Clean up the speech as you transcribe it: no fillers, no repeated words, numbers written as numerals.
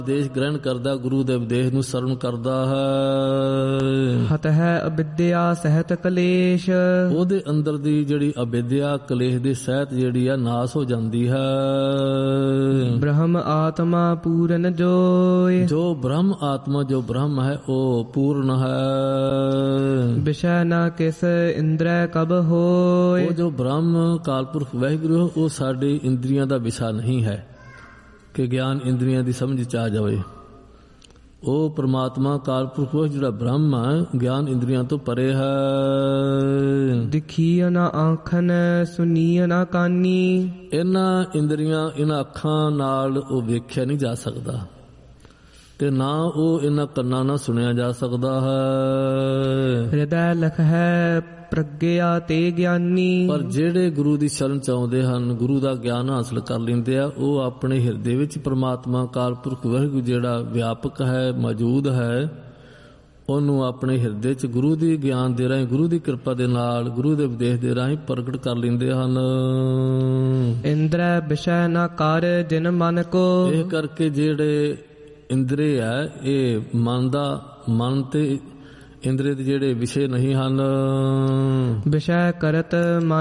ਦੇਸ਼ ਗ੍ਰਹਿਣ ਕਰਦਾ, ਗੁਰੂ ਦੇ ਉਪਦੇਸ਼ ਨੂੰ ਸਰਵਣ ਕਰਦਾ ਹੈ। ਹਤ ਹੈ ਅਵਿਦਿਆ ਸਹਿਤ ਕਲੇਸ਼, ਉਹਦੇ ਅੰਦਰ ਦੀ ਜਿਹੜੀ ਅਵਿਦਿਆ ਕਲੇਸ਼ ਦੀ ਸਹਿਤ ਜਿਹੜੀ ਆ ਨਾਸ ਹੋ ਜਾਂਦੀ ਹੈ। ਬ੍ਰਹਮ ਆਤਮਾ ਪੂਰਨ ਜੋਇ, ਜੋ ਬ੍ਰਹਮ ਆਤਮਾ, ਜੋ ਬ੍ਰਹਮ ਹੈ ਉਹ ਪੂਰਨ ਹੈ। ਵਿਸ਼ੈ ਨਾ ਕਿਸ ਇੰਦਰੈ ਕਬ ਹੋਇ, ਉਹ ਜੋ ਬ੍ਰਹਮ ਕਾਲਪੁਰਖ ਵਾਹਿਗੁਰੂ ਉਹ ਸਾਡੇ ਇੰਦਰੀਆਂ ਦਾ ਵਿਸ਼ਾ ਨਹੀਂ ਹੈ ਕਿ ਗਿਆਨ ਇੰਦਰੀਆਂ ਦੀ ਸਮਝ ਚ ਆ ਜਾਵੇ। ਉਹ ਪ੍ਰਮਾਤਮਾ ਕਾਲਪੁਰਖ ਜਿਹੜਾ ਬ੍ਰਹਮ ਹੈ ਗਿਆਨ ਇੰਦਰੀਆਂ ਤੋਂ ਪਰੇ ਹੈ। ਦਿਖੀਆ ਨਾ ਆਖਨ ਸੁਨੀਆ ਨਾ ਕਾਨੀ, ਇਹਨਾਂ ਇੰਦਰੀਆਂ ਇਹਨਾਂ ਅੱਖਾਂ ਨਾਲ ਉਹ ਵੇਖਿਆ ਨਹੀਂ ਜਾ ਸਕਦਾ ਤੇ ਨਾ ਉਹ ਇਹਨਾਂ ਕੰਨਾਂ ਨਾਲ ਸੁਣਿਆ ਜਾ ਸਕਦਾ ਹੈ। ਹਿਰਦੈ ਲਖ ਹੈ ਪ੍ਰਗਿਆ ਤੇ ਗਿਆਨੀ, ਪਰ ਜਿਹੜੇ ਗੁਰੂ ਦੀ ਸ਼ਰਨ ਚ ਆਉਂਦੇ ਹਨ, ਗੁਰੂ ਦਾ ਗਿਆਨ ਹਾਸਲ ਕਰ ਲੈਂਦੇ ਆ, ਉਹ ਆਪਣੇ ਹਿਰਦੇ ਵਿੱਚ ਪ੍ਰਮਾਤਮਾ ਕਾਲਪੁਰਖ ਵਾਹਿਗੁਰੂ ਜਿਹੜਾ ਵਿਆਪਕ ਹੈ, ਮੌਜੂਦ ਹੈ, ਉਹਨੂੰ ਆਪਣੇ ਹਿਰਦੇ ਚ ਗੁਰੂ ਦੀ ਗਿਆਨ ਦੇ ਰਾਹੀਂ, ਗੁਰੂ ਦੀ ਕਿਰਪਾ ਦੇ ਨਾਲ, ਗੁਰੂ ਦੇ ਉਪਦੇਸ਼ ਦੇ ਰਾਹੀਂ ਪ੍ਰਗਟ ਕਰ ਲੈਂਦੇ ਹਨ। ਇੰਦਰੈ ਵਿਸ਼ੈ ਨਾ ਕਰ ਜਿਨ ਮਨ ਕੋ, ਇਹ ਕਰਕੇ ਜਿਹੜੇ ਇੰਦਰੀ ਹੈ ਇਹ ਮਨ ਤੇ ਇੰਦਰੀ ਦੇ ਜਿਹੜੇ ਵਿਸ਼ੇ ਨਹੀਂ ਹਨ। ਵਿਸ਼ੈ ਕਰਤ ਮਨ